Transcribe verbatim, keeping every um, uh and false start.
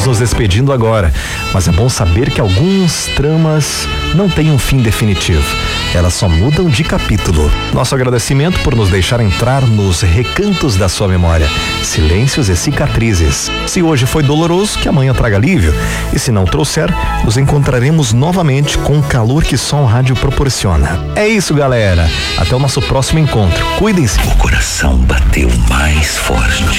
Estamos nos despedindo agora, mas é bom saber que alguns tramas não têm um fim definitivo. Elas só mudam de capítulo. Nosso agradecimento por nos deixar entrar nos recantos da sua memória, silêncios e cicatrizes. Se hoje foi doloroso, que amanhã traga alívio. E se não trouxer, nos encontraremos novamente com o calor que só o rádio proporciona. É isso, galera. Até o nosso próximo encontro. Cuidem-se. O coração bateu mais forte.